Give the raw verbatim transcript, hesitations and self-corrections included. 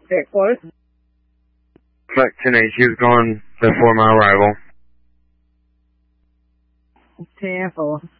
Get close. Flight ten H, he was going before my arrival. ten four.